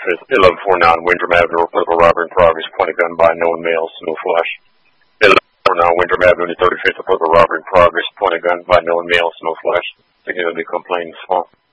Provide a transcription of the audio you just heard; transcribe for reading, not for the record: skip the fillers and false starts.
35th, 1149 Windrum Avenue, report of a robbery in progress, point a gun by known males, no flash. 1149 Windrum Avenue, 35th, report of a robbery in progress, point a gun by known males, no flash. Significantly complained small.